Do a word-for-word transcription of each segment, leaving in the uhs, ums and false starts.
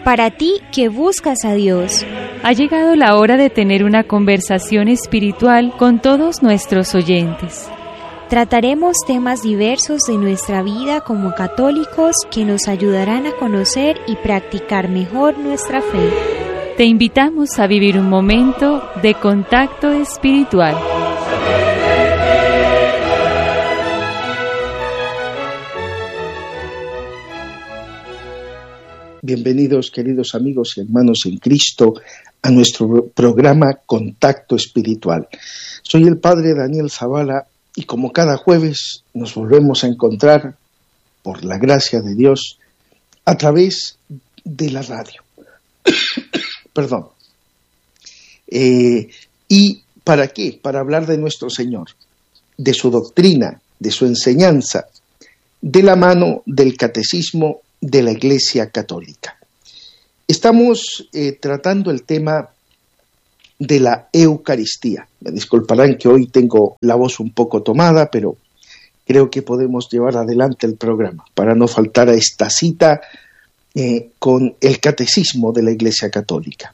Para ti que buscas a Dios, ha llegado la hora de tener una conversación espiritual con todos nuestros oyentes. Trataremos temas diversos de nuestra vida como católicos que nos ayudarán a conocer y practicar mejor nuestra fe. Te invitamos a vivir un momento de contacto espiritual. Bienvenidos, queridos amigos y hermanos en Cristo, a nuestro programa Contacto Espiritual. Soy el Padre Daniel Zavala y como cada jueves nos volvemos a encontrar, por la gracia de Dios, a través de la radio. Perdón. Eh, ¿Y para qué? Para hablar de nuestro Señor, de su doctrina, de su enseñanza, de la mano del catecismo de la Iglesia Católica. Estamos eh, tratando el tema de la Eucaristía. Me disculparán que hoy tengo la voz un poco tomada, pero creo que podemos llevar adelante el programa para no faltar a esta cita eh, con el catecismo de la Iglesia Católica.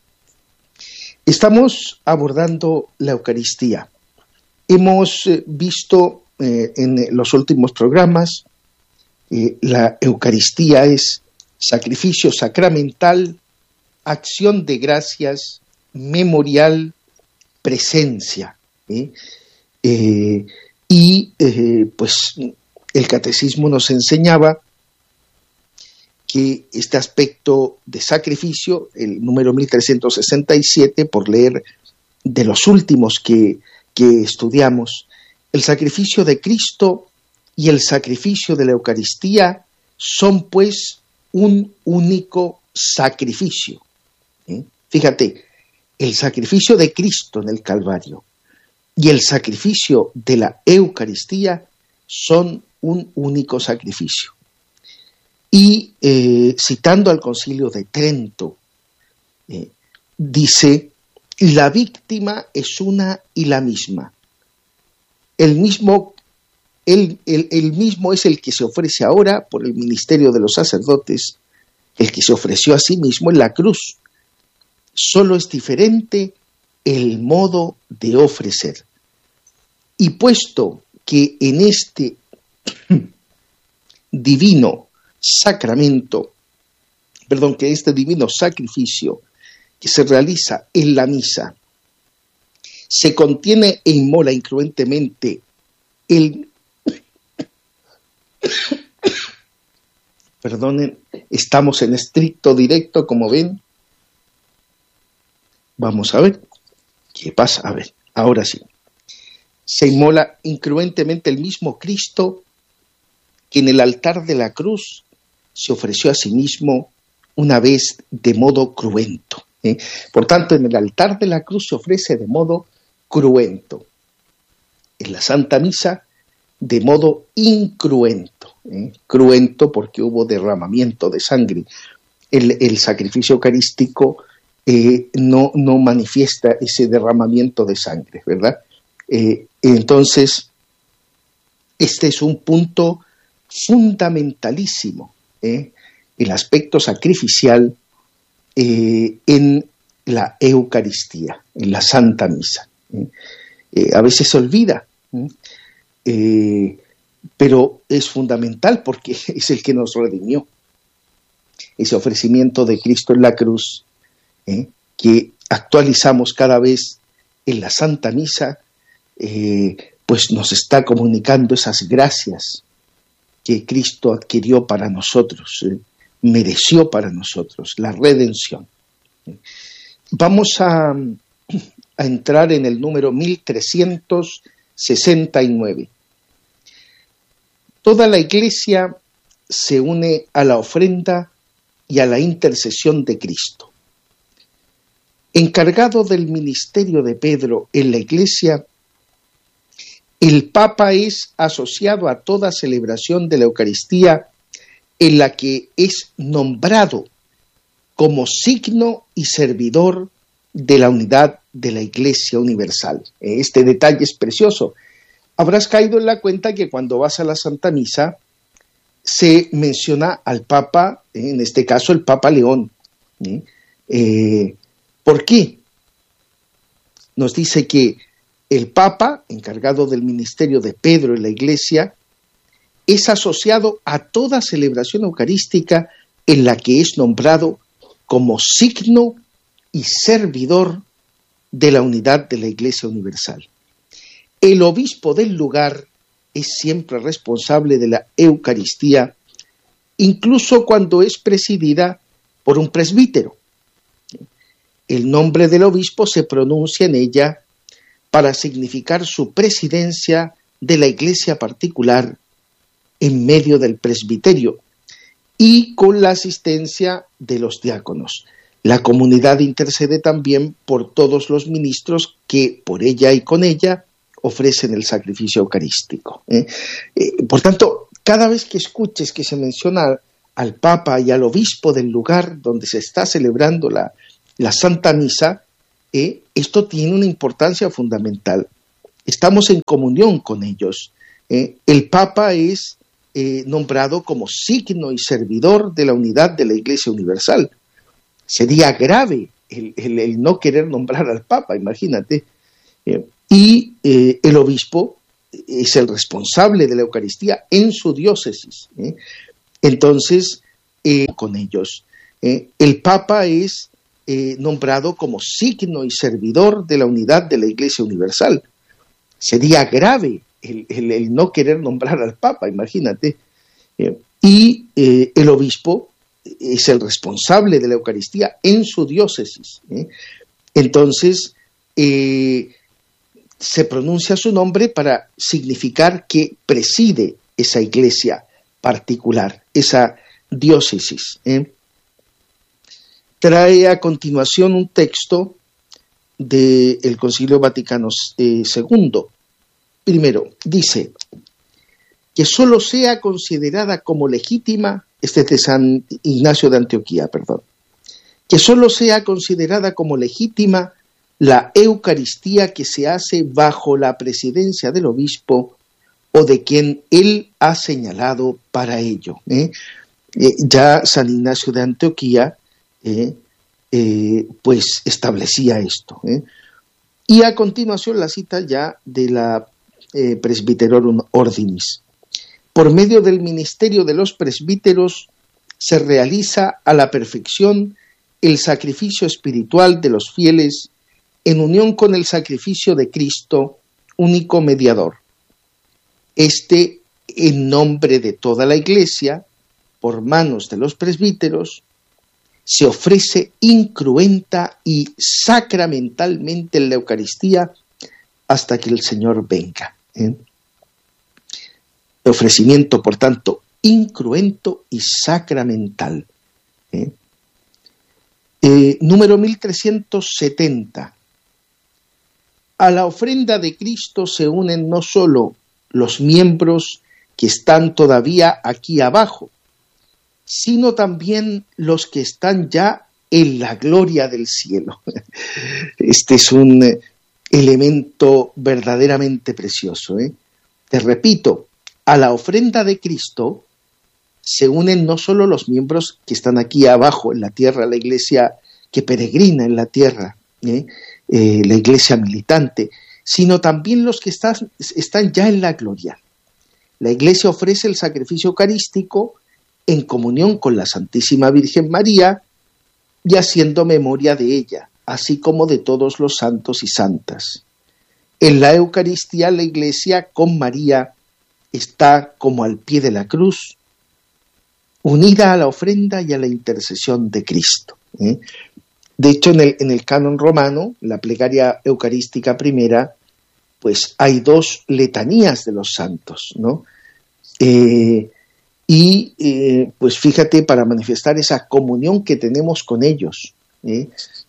Estamos abordando la Eucaristía. Hemos eh, visto eh, en los últimos programas Eh, la Eucaristía es sacrificio sacramental, acción de gracias, memorial, presencia. ¿eh? Eh, y eh, pues el catecismo nos enseñaba que este aspecto de sacrificio, el número mil trescientos sesenta y siete, por leer de los últimos que, que estudiamos, el sacrificio de Cristo y el sacrificio de la Eucaristía son pues un único sacrificio. ¿eh? Fíjate, el sacrificio de Cristo en el Calvario y el sacrificio de la Eucaristía son un único sacrificio. Y eh, citando al Concilio de Trento, eh, dice, la víctima es una y la misma. El mismo Él, él, él mismo es el que se ofrece ahora por el ministerio de los sacerdotes, el que se ofreció a sí mismo en la cruz. Solo es diferente el modo de ofrecer. Y puesto que en este divino sacramento, perdón, que este divino sacrificio que se realiza en la misa, se contiene e inmola incruentemente el Perdonen, estamos en estricto directo, como ven. Vamos a ver qué pasa. A ver, ahora sí. Se inmola incruentemente el mismo Cristo que en el altar de la cruz se ofreció a sí mismo una vez de modo cruento. ¿eh? Por tanto, en el altar de la cruz se ofrece de modo cruento. En la Santa Misa, de modo incruento. ¿eh? Cruento porque hubo derramamiento de sangre. El, el sacrificio eucarístico eh, no, no manifiesta ese derramamiento de sangre, ¿verdad? Eh, entonces, este es un punto fundamentalísimo, ¿eh? el aspecto sacrificial eh, en la Eucaristía, en la Santa Misa. ¿eh? Eh, a veces se olvida, ¿eh? Eh, pero es fundamental porque es el que nos redimió. Ese ofrecimiento de Cristo en la cruz, eh, que actualizamos cada vez en la Santa Misa, eh, pues nos está comunicando esas gracias que Cristo adquirió para nosotros, eh, mereció para nosotros, la redención. Vamos a, a entrar en el número mil trescientos sesenta y nueve. Toda la Iglesia se une a la ofrenda y a la intercesión de Cristo. Encargado del ministerio de Pedro en la Iglesia, el Papa es asociado a toda celebración de la Eucaristía en la que es nombrado como signo y servidor de la unidad de la Iglesia Universal. Este detalle es precioso. Habrás caído en la cuenta que cuando vas a la Santa Misa se menciona al Papa, en este caso el Papa León, ¿eh? Eh, ¿Por qué? Nos dice que el Papa, encargado del ministerio de Pedro en la Iglesia, es asociado a toda celebración eucarística en la que es nombrado como signo y servidor de la unidad de la Iglesia universal. El obispo del lugar es siempre responsable de la Eucaristía, incluso cuando es presidida por un presbítero. El nombre del obispo se pronuncia en ella para significar su presidencia de la Iglesia particular en medio del presbiterio y con la asistencia de los diáconos. La comunidad intercede también por todos los ministros que por ella y con ella ofrecen el sacrificio eucarístico. ¿eh? Eh, por tanto, cada vez que escuches que se menciona al Papa y al obispo del lugar donde se está celebrando la, la Santa Misa, eh, esto tiene una importancia fundamental. Estamos en comunión con ellos. ¿eh? El Papa es eh, nombrado como signo y servidor de la unidad de la Iglesia universal. Sería grave el, el, el no querer nombrar al Papa, imagínate. Eh, y eh, el obispo es el responsable de la Eucaristía en su diócesis. ¿eh? Entonces, eh, con ellos, eh, el Papa es eh, nombrado como signo y servidor de la unidad de la Iglesia universal. Sería grave el, el, el no querer nombrar al Papa, imagínate. Eh, y eh, el obispo es el responsable de la Eucaristía en su diócesis. ¿eh? Entonces, eh, se pronuncia su nombre para significar que preside esa iglesia particular, esa diócesis. ¿eh? Trae a continuación un texto del Concilio Vaticano eh, segundo. Primero, dice que solo sea considerada como legítima, este es de San Ignacio de Antioquía, perdón, que solo sea considerada como legítima la Eucaristía que se hace bajo la presidencia del obispo o de quien él ha señalado para ello. ¿eh? Eh, ya San Ignacio de Antioquía eh, eh, pues establecía esto. ¿eh? Y a continuación la cita ya de la eh, Presbyterorum Ordinis. Por medio del ministerio de los presbíteros se realiza a la perfección el sacrificio espiritual de los fieles en unión con el sacrificio de Cristo, único mediador. Este, en nombre de toda la Iglesia, por manos de los presbíteros, se ofrece incruenta y sacramentalmente en la Eucaristía hasta que el Señor venga. ¿eh? El ofrecimiento, por tanto, incruento y sacramental. ¿eh? Eh, número mil trescientos setenta. A la ofrenda de Cristo se unen no solo los miembros que están todavía aquí abajo, sino también los que están ya en la gloria del cielo. Este es un elemento verdaderamente precioso. ¿eh? Te repito, a la ofrenda de Cristo se unen no solo los miembros que están aquí abajo en la tierra, la iglesia que peregrina en la tierra, ¿eh? Eh, la iglesia militante, sino también los que están, están ya en la gloria. La iglesia ofrece el sacrificio eucarístico en comunión con la Santísima Virgen María y haciendo memoria de ella, así como de todos los santos y santas. En la Eucaristía la iglesia con María está como al pie de la cruz, unida a la ofrenda y a la intercesión de Cristo. ¿eh? De hecho, en el, en el canon romano, la plegaria eucarística primera, pues hay dos letanías de los santos, ¿no? Eh, y eh, pues fíjate, para manifestar esa comunión que tenemos con ellos. ¿eh?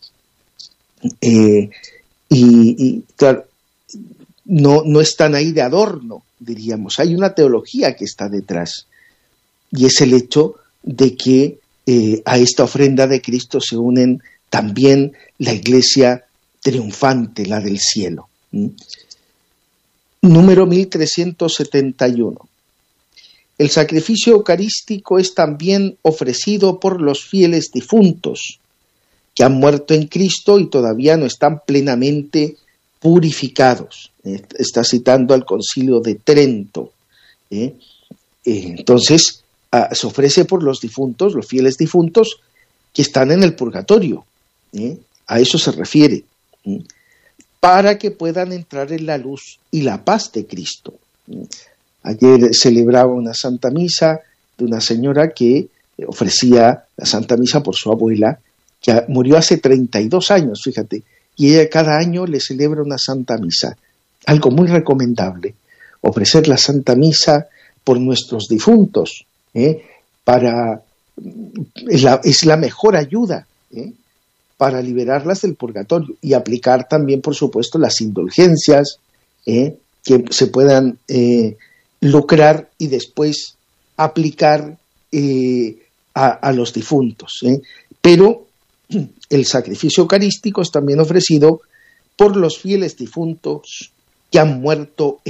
Eh, y, y claro, no, no están ahí de adorno, diríamos. Hay una teología que está detrás. Y es el hecho de que eh, a esta ofrenda de Cristo se unen también la iglesia triunfante, la del cielo. ¿Mm? Número mil trescientos setenta y uno. El sacrificio eucarístico es también ofrecido por los fieles difuntos, que han muerto en Cristo y todavía no están plenamente purificados. Eh, está citando al Concilio de Trento. ¿eh? Eh, entonces, ah, se ofrece por los difuntos, los fieles difuntos, que están en el purgatorio. ¿eh? A eso se refiere. ¿eh? Para que puedan entrar en la luz y la paz de Cristo. ¿eh? Ayer celebraba una Santa Misa de una señora que ofrecía la Santa Misa por su abuela, que murió hace treinta y dos años, fíjate, y ella cada año le celebra una Santa Misa. Algo muy recomendable, ofrecer la Santa Misa por nuestros difuntos, ¿eh? para, es, la, es la mejor ayuda ¿eh? para liberarlas del purgatorio y aplicar también, por supuesto, las indulgencias ¿eh? que se puedan eh, lucrar y después aplicar eh, a, a los difuntos. ¿eh? Pero el sacrificio eucarístico es también ofrecido por los fieles difuntos que han muerto